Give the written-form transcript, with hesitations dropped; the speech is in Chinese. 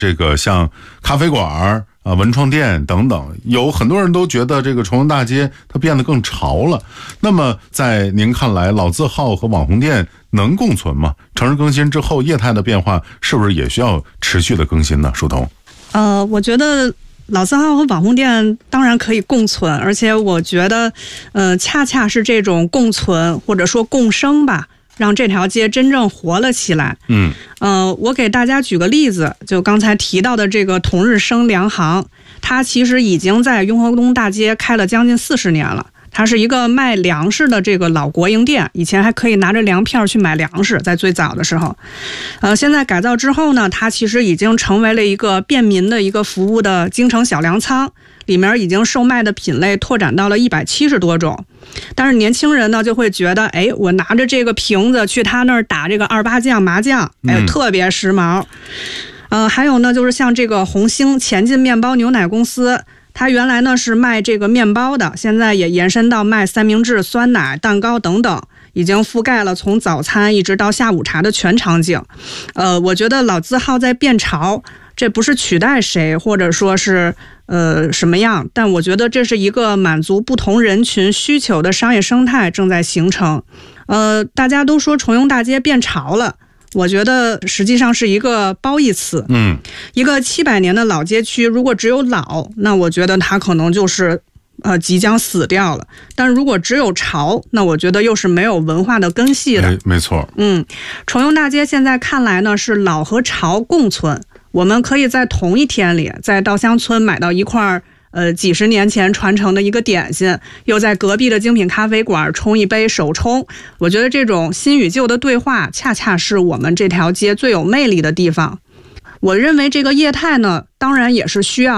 这个像咖啡馆文创店等等，有很多人都觉得这个重阳大街它变得更潮了。那么在您看来，老字号和网红店能共存吗？城市更新之后，业态的变化是不是也需要持续的更新呢？舒彤。 我觉得老字号和网红店当然可以共存，而且我觉得恰恰是这种共存或者说共生吧，让这条街真正活了起来。我给大家举个例子，就刚才提到的这个同日生粮行，它其实已经在雍和宫大街开了将近40年了。它是一个卖粮食的这个老国营店，以前还可以拿着粮票去买粮食，在最早的时候。现在改造之后呢，它其实已经成为了一个便民的一个服务的京城小粮仓，里面已经售卖的品类拓展到了170多种。但是年轻人呢就会觉得，我拿着这个瓶子去他那儿打这个28酱麻酱，特别时髦。还有呢，就是像这个红星前进面包牛奶公司，它原来呢是卖这个面包的，现在也延伸到卖三明治、酸奶、蛋糕等等，已经覆盖了从早餐一直到下午茶的全场景。我觉得老字号在变潮，这不是取代谁或者说是什么样，但我觉得这是一个满足不同人群需求的商业生态正在形成。大家都说重阳大街变潮了，我觉得实际上是一个褒义词。一个700年的老街区，如果只有老，那我觉得它可能就是即将死掉了。但如果只有潮，那我觉得又是没有文化的根系的。 没错。 重阳大街现在看来呢，是老和潮共存。我们可以在同一天里，在稻香村买到一块几十年前传承的一个点心，又在隔壁的精品咖啡馆冲一杯手冲。我觉得这种新与旧的对话，恰恰是我们这条街最有魅力的地方。我认为这个业态呢，当然也是需要